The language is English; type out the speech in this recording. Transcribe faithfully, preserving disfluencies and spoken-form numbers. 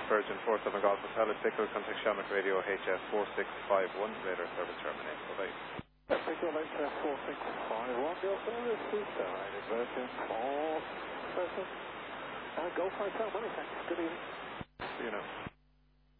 Virgin four seven Golf Hotel at Pickle, contact Shamrock Radio H S four six five one, later service terminate. Bye-bye. Pickle H S four six five one, your service is United Virgin four seven. Uh, Golf Hotel, many thanks. Good evening. See you now.